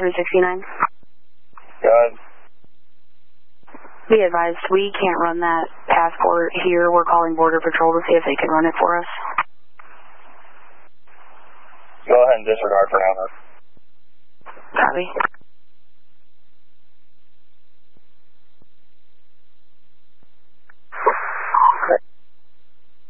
369. Go ahead. Be advised, we can't run that passport here. We're calling Border Patrol to see if they can run it for us. Go ahead and disregard for now. Copy.